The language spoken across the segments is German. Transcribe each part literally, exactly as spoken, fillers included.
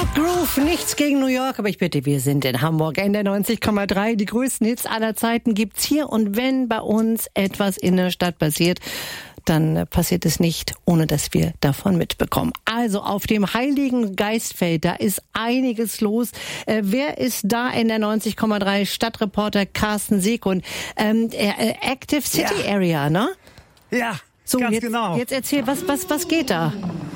Groove, nichts gegen New York, aber ich bitte, wir sind in Hamburg in der neunzig Komma drei. Die größten Hits aller Zeiten gibt's hier, und wenn bei uns etwas in der Stadt passiert, dann passiert es nicht, ohne dass wir davon mitbekommen. Also auf dem Heiligen Geistfeld, da ist einiges los. Äh, wer ist da in der neunzig Komma drei? Stadtreporter Carsten Sekund. Ähm, äh, Active City ja. Area, ne? Ja. So, Ganz jetzt, genau. Jetzt erzähl, was, was, was geht da?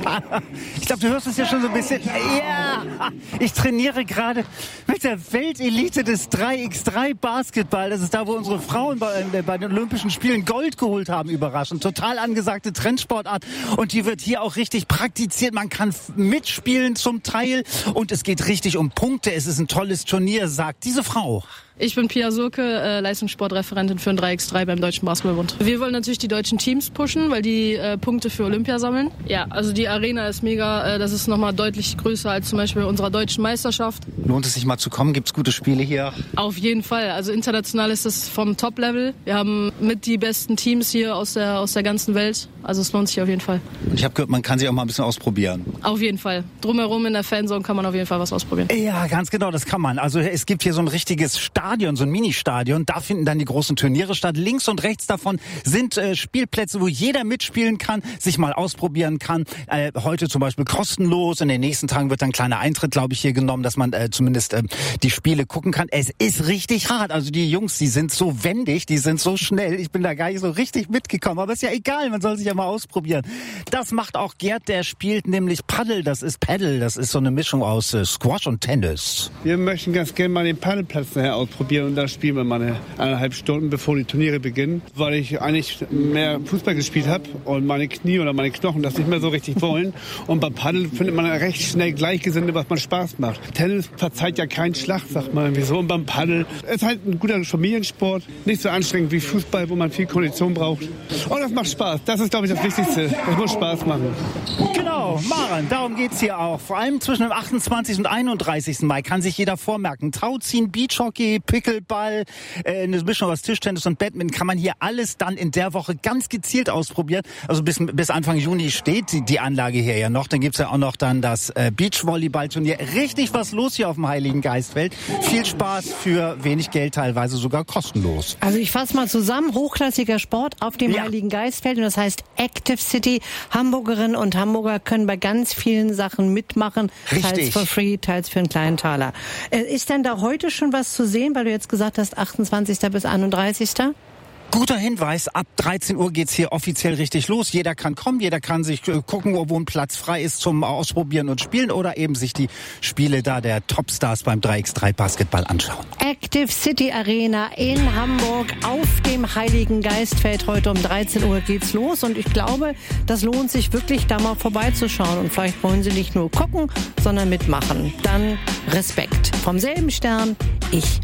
Ich glaube, du hörst es ja schon so ein bisschen. Ja, ich trainiere gerade mit der Weltelite des drei gegen drei Basketball. Das ist da, wo unsere Frauen bei, bei den Olympischen Spielen Gold geholt haben, überraschend. Total angesagte Trendsportart. Und die wird hier auch richtig praktiziert. Man kann mitspielen zum Teil. Und es geht richtig um Punkte. Es ist ein tolles Turnier, sagt diese Frau. Ich bin Pia Surke, äh, Leistungssportreferentin für ein drei gegen drei beim Deutschen Basketballbund. Wir wollen natürlich die deutschen Teams pushen, weil die äh, Punkte für Olympia sammeln. Ja, also die Arena ist mega, äh, das ist nochmal deutlich größer als zum Beispiel bei unserer deutschen Meisterschaft. Lohnt es sich mal zu kommen? Gibt's gute Spiele hier? Auf jeden Fall. Also international ist es vom Top-Level. Wir haben mit die besten Teams hier aus der, aus der ganzen Welt. Also es lohnt sich auf jeden Fall. Und ich habe gehört, man kann sich auch mal ein bisschen ausprobieren. Auf jeden Fall. Drumherum in der Fanzone kann man auf jeden Fall was ausprobieren. Ja, ganz genau, das kann man. Also es gibt hier so ein richtiges Stadion, so ein Ministadion. Da finden dann die großen Turniere statt. Links und rechts davon sind äh, Spielplätze, wo jeder mitspielen kann, sich mal ausprobieren kann. Äh, heute zum Beispiel kostenlos. In den nächsten Tagen wird dann ein kleiner Eintritt, glaube ich, hier genommen, dass man äh, zumindest äh, die Spiele gucken kann. Es ist richtig hart. Also die Jungs, die sind so wendig, die sind so schnell. Ich bin da gar nicht so richtig mitgekommen. Aber ist ja egal, man soll sich ja mal ausprobieren. Das macht auch Gerd, der spielt nämlich Paddel. Das ist Paddle. Das ist so eine Mischung aus äh, Squash und Tennis. Wir möchten ganz gerne mal den Paddelplatz nachher ausprobieren, und da spielen wir mal eine eineinhalb Stunden, bevor die Turniere beginnen, weil ich eigentlich mehr Fußball gespielt habe und meine Knie oder meine Knochen das nicht mehr so richtig wollen. Und beim Paddel findet man recht schnell Gleichgesinnte, was man Spaß macht. Tennis verzeiht ja keinen Schlag, sagt man irgendwie so. Und beim Paddel ist halt ein guter Familiensport, nicht so anstrengend wie Fußball, wo man viel Kondition braucht. Und das macht Spaß. Das ist, glaube ich, das Wichtigste. Es muss Spaß machen. Genau, Maren, darum geht's hier auch. Vor allem zwischen dem achtundzwanzigsten und einunddreißigsten Mai kann sich jeder vormerken. Tauziehen, Beachhockey, Pickleball, äh, eine Mischung aus Tischtennis und Badminton, kann man hier alles dann in der Woche ganz gezielt ausprobieren. Also bis, bis Anfang Juni steht die, die Anlage hier ja noch. Dann gibt's ja auch noch dann das äh, Beachvolleyball-Turnier. Richtig was los hier auf dem Heiligen Geistfeld. Viel Spaß für wenig Geld, teilweise sogar kostenlos. Also ich fasse mal zusammen. Hochklassiger Sport auf dem ja. Heiligen Geistfeld. Und das heißt Active City. Hamburgerinnen und Hamburger können bei ganz vielen Sachen mitmachen. Richtig. Teils for free, teils für einen kleinen Taler. Äh, ist denn da heute schon was zu sehen, weil du jetzt gesagt hast, achtundzwanzigsten bis einunddreißigsten Guter Hinweis, ab dreizehn Uhr geht's hier offiziell richtig los. Jeder kann kommen, jeder kann sich äh, gucken, wo ein Platz frei ist zum Ausprobieren und Spielen oder eben sich die Spiele da der Topstars beim drei gegen drei Basketball anschauen. Active City Arena in Hamburg auf dem Heiligen Geistfeld. Heute um dreizehn Uhr geht's los, und ich glaube, das lohnt sich wirklich, da mal vorbeizuschauen. Und vielleicht wollen Sie nicht nur gucken, sondern mitmachen. Dann Respekt. Vom selben Stern, ich